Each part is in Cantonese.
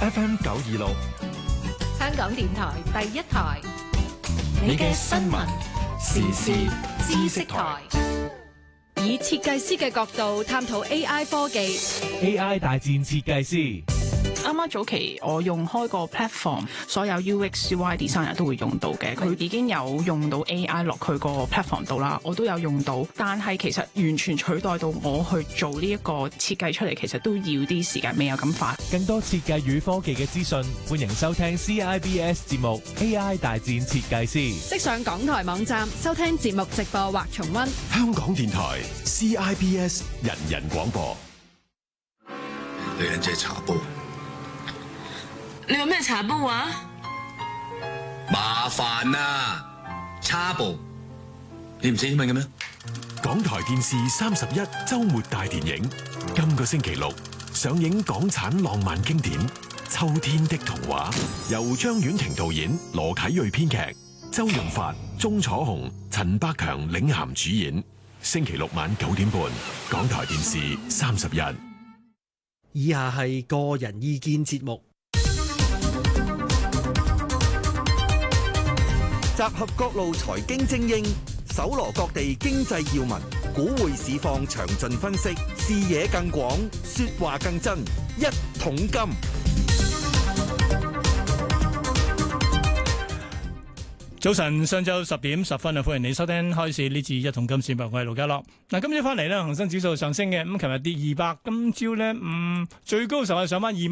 FM 926， 香港電台第一台， 你嘅新聞時事知識台， 以設計師嘅角度探討 AI 科技。 AI 大戰設計師。 啱啱早期我用開個 platform，所有 UX、UI designer 都會用到嘅。佢已經有用到 AI 落佢個 platform 度啦，我都有用到。但係其實完全取代到我去做呢一個設計出嚟，其實都要啲時間，未有咁快。 更多設計與科技嘅資訊，歡迎收聽 CIBS 節目 AI 大戰設計師。 即上港台網站收聽節目直播或重溫。 香港電台 CIBS 人人廣播。 女人姐茶煲。 你有咩茶煲啊？ 麻煩啊，茶煲，你唔識英文嘅咩？ 港台電視31週末大電影，今個星期六上映港產浪漫經典《秋天的童話》，由張婉婷導演，羅啟銳編劇，周潤發、鐘楚紅、陳百強領銜主演。星期六晚9點半，港台電視31。 以下係個人意見節目。集合各路財經精英，搜羅各地經濟要聞，股匯市況詳盡分析，視野更廣，說話更真。一桶金。 早晨，上晝10點10分啊！歡迎你收聽開市呢次一桶金節目，我係盧家樂。嗱，今朝翻嚟呢，恒生指數上升嘅，咁琴日跌200，今朝呢，最高時候係上翻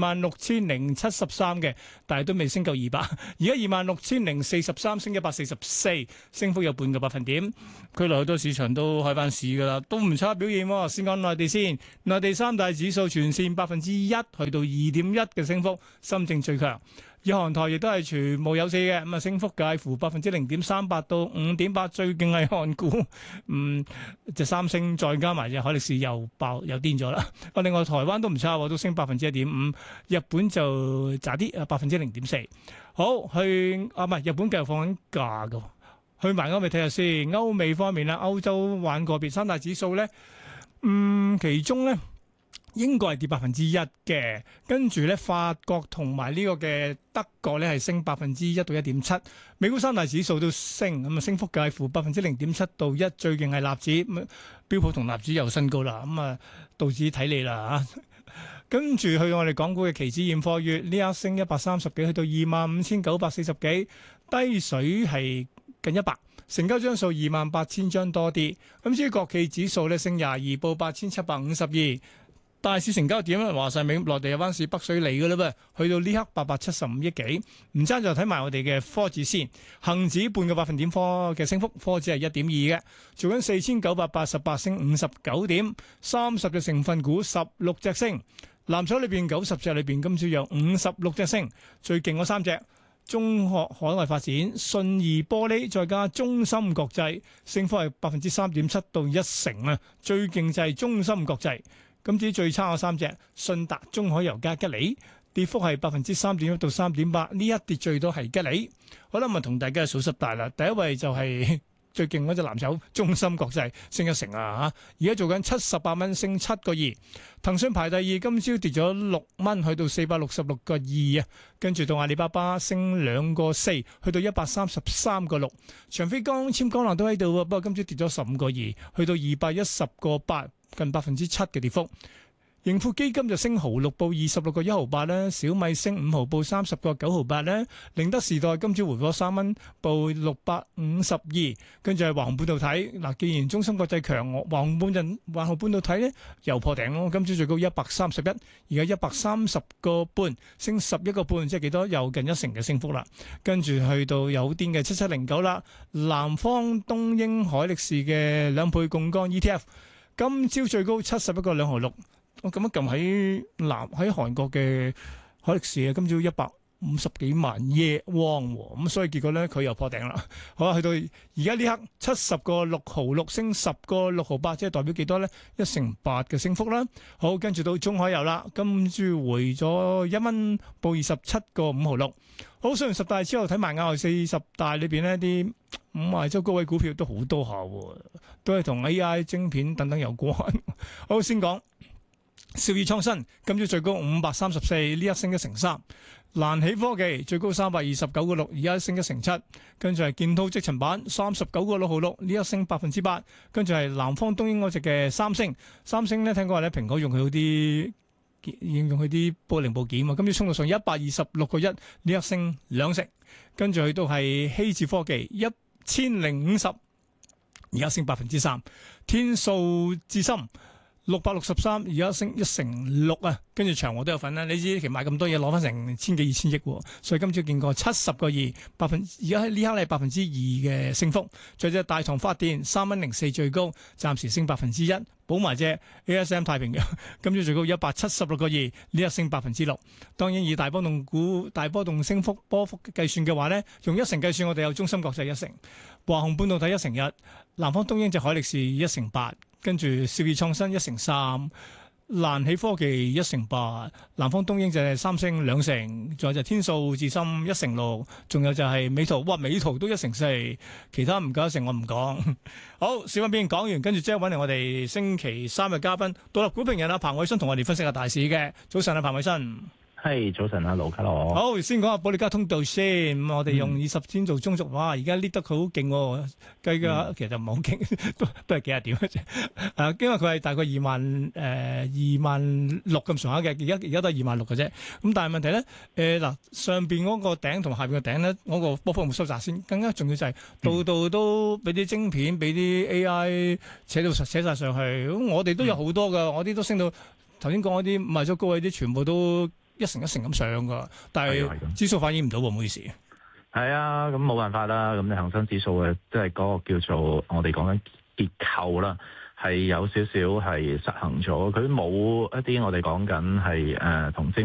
26,073嘅，但係都未升夠200，而家26,043，升144，升幅有半個百分點。區內好多市場都開翻市噶啦，都唔差表現喎。先講內地先，內地三大指數全線1%去到2.1嘅升幅，深證最強。日韓台亦都係全部有四嘅，咁啊升幅介乎0.38%到5.8%，最勁係韓股，隻三星再加埋隻海力士又爆又癲咗啦。另外台灣都唔差喎，都升1.5%，日本就渣啲0.4%。好去唔係日本繼續放緊假㗎，去埋歐美睇下先。歐美方面啦，歐洲玩個別三大指數咧，其中咧，英國係跌1%嘅，跟住咧法國同埋呢個嘅德國咧係升1%到1.7%，美股三大指數都升，咁啊升幅介乎0.7%到1%，最勁係納指，標普同納指又新高啦，咁啊道指睇你啦嚇。跟住去我哋港股嘅期指現貨月，呢一升130幾，去到25,940幾，低水係近100，成交張數28,000張多啲。咁至於國企指數咧升22，報8,752。大市成交點咧，話晒明內地有班市北水嚟嘅啦噃，去到呢刻875億幾，唔爭就睇埋我哋嘅科指先，恒指半個百分點科嘅升幅，科指係1.2嘅，做緊4,988升59點，30隻成分股16隻升，藍籌裏邊90隻裏邊今朝有56隻升，最勁嗰3隻。中學海外發展、信義玻璃再加中芯國際，升幅係3.7%到1%啊，最勁就係中芯國際。今次最差嘅3隻，信達、中海油加吉利，跌幅係3.1%到3.8%，呢一跌最多係吉利。好啦，咁啊同大家數十大啦，第一位就係最勁嗰隻藍籌中芯國際，升1成啊嚇，而家做緊78蚊，升7個2。騰訊排第二，今朝跌咗6蚊，去到466個2啊。跟住到阿里巴巴升2個4，去到133個6。長飛光纖光纜都喺度，不過今朝跌咗15個2，去到210個8。近7%嘅跌幅，盈富基金就升6毫，報26個1毫8咧。小米升5毫，報30個9毫8咧。寧德時代今朝回咗3蚊，報652。跟住係華虹半導體嗱，既然中芯國際強，華虹半導體咧又破頂咯。今朝最高131，而家130個半，升11個半，即係幾多？又近1成嘅升幅啦。跟住去到有癲嘅7709啦，南方東英海力士嘅2倍槓桿 ETF。今朝最高71個2毫6，我咁樣撳喺韓國嘅海力士啊，今朝150幾萬耶汪喎，咁所以結果咧佢又破頂啦。好啦，去到而家呢刻70個6毫6，升10個6毫8，即係代表幾多咧？1成8嘅升幅啦。好，跟住到中海油啦，今朝回咗1蚊，報27個5毫6。好，上完10大之後睇埋亞匯40大裏邊呢啲5周高位股票都好多下，都係同 AI 晶片等等有關。好，先講兆易創新今朝最高534，呢一升1成3。蘭起科技最高329.6，而家升1成7。跟住係建滔積層板39.6號6，呢一升8%。跟住係南方東英嗰隻嘅三星，三星咧聽講話咧蘋果用佢啲零部件啊，今朝衝到上126.1，呢一升2成。跟住去到係希智科技1050，而家升3%。天數智深663，而家升1成6啊！跟住長和都有份啦。你知其實買咁多嘢攞翻成千幾2000億喎，所以今朝見過70.2%，而家喺呢刻咧2%嘅升幅。再隻大唐發電3.04最高，暫時升1%。補埋隻 ASM 太平洋，今朝最高176.2，呢一升6%。當然以大波動升幅波幅計算嘅話咧，用1成計算，我哋有中芯國際1成，華虹半導體1成1，南方東英隻海力士1成8。跟住兆易創新1成3，蘭起科技1成8，南方東英就係3升2成，仲有就天數智深1成6，仲有就係美圖，美圖都1成4，其他唔夠1成我唔講。好，小品片講完，跟住即刻揾嚟我哋星期三嘅嘉賓，獨立股評人阿彭偉新同我哋分析下大市嘅。早晨啊，彭偉新。 係早晨啊，盧卡羅。 好，先講下保利加通道先。咁我哋用20天做中軸，哇！而家 lift 得佢好勁喎，計嘅其實唔係好勁，都係幾廿點嘅啫。因為佢係大概26,000咁上下嘅，而家都係26,000嘅啫。咁但係問題咧，嗱上邊嗰個頂同埋下邊嘅頂咧，嗰個波幅冇收窄先。更加重要就係度度都俾啲晶片，俾啲 AI 扯晒上去。咁我哋都有好多㗎，我啲都升到頭先講嗰啲賣咗高位啲，全部都1成咁上噶，但係指數反映唔到喎，唔好意思。 係啊，咁冇辦法啦。咁你恒生指數嘅即係嗰個叫做我哋講緊結構啦，係有少少係實行咗，佢冇一啲我哋講緊係同